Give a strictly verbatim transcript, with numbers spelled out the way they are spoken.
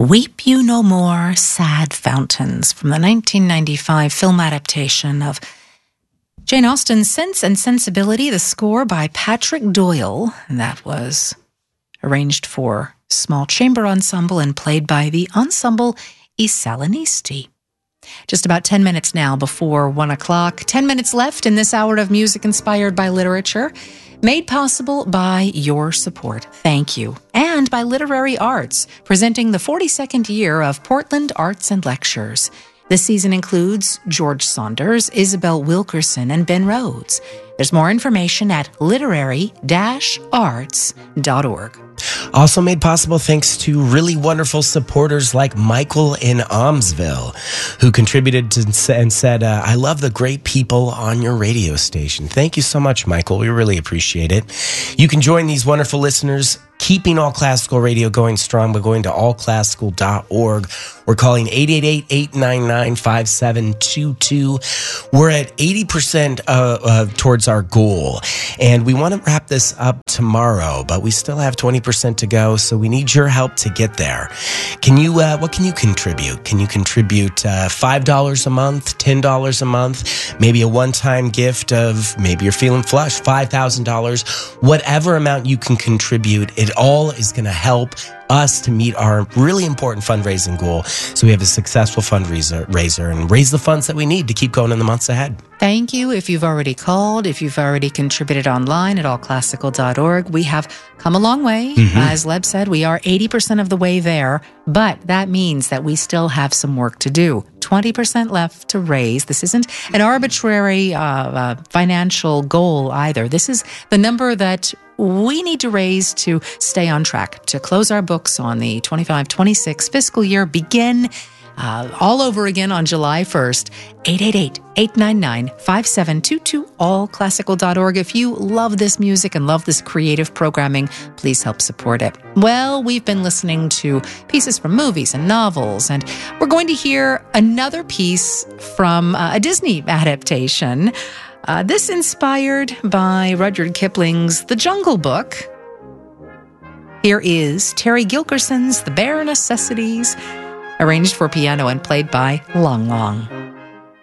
Weep You No More, Sad Fountains, from the nineteen ninety-five film adaptation of Jane Austen's Sense and Sensibility, the score by Patrick Doyle, and that was arranged for small chamber ensemble and played by the Ensemble I Salinisti. Just about ten minutes now before one o'clock. ten minutes left in this hour of music inspired by literature, made possible by your support. Thank you. And by Literary Arts, presenting the forty-second year of Portland Arts and Lectures. This season includes George Saunders, Isabel Wilkerson, and Ben Rhodes. There's more information at literary dash arts dot org. Also made possible thanks to really wonderful supporters like Michael in Almsville, who contributed to, and said, uh, I love the great people on your radio station. Thank you so much, Michael. We really appreciate it. You can join these wonderful listeners keeping All Classical Radio going strong by going to all classical dot org. We're calling eight eight eight, eight nine nine, five seven two two. We're at eighty percent uh, uh, towards our goal, and we want to wrap this up tomorrow, but we still have twenty percent to go, so we need your help to get there. Can you, uh, what can you contribute? Can you contribute uh, five dollars a month, ten dollars a month, maybe a one-time gift of, maybe you're feeling flush, five thousand dollars, whatever amount you can contribute. It all is going to help us to meet our really important fundraising goal, so we have a successful fundraiser raiser and raise the funds that we need to keep going in the months ahead. Thank you. If you've already called, if you've already contributed online at all classical dot org, we have come a long way. Mm-hmm. As Leb said, we are eighty percent of the way there, but that means that we still have some work to do. twenty percent left to raise. This isn't an arbitrary uh, uh, financial goal either. This is the number that we need to raise to stay on track, to close our books on the twenty-five twenty-six fiscal year, begin uh, all over again on July first. eight eight eight, eight nine nine, five seven two two, all classical dot org. If you love this music and love this creative programming, please help support it. Well, we've been listening to pieces from movies and novels, and we're going to hear another piece from uh, a Disney adaptation. Uh, this inspired by Rudyard Kipling's The Jungle Book. Here is Terry Gilkerson's The Bare Necessities, arranged for piano and played by Lang Lang.